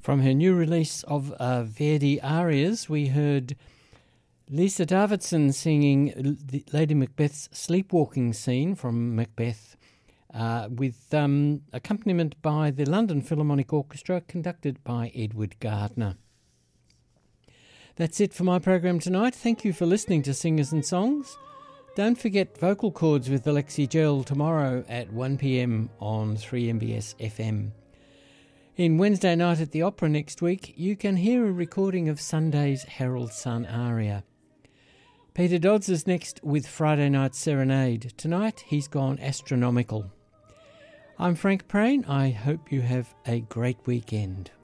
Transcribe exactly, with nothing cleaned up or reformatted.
From her new release of uh, Verdi arias, we heard Lisa Davidson singing Lady Macbeth's sleepwalking scene from Macbeth, uh, with um, accompaniment by the London Philharmonic Orchestra, conducted by Edward Gardner. That's it for my program tonight. Thank you for listening to Singers and Songs. Don't forget Vocal Chords with Alexi Gell tomorrow at one p.m. on three M B S F M. In Wednesday Night at the Opera next week, you can hear a recording of Sunday's Herald Sun aria. Peter Dodds is next with Friday Night Serenade. Tonight, he's gone astronomical. I'm Frank Prain. I hope you have a great weekend.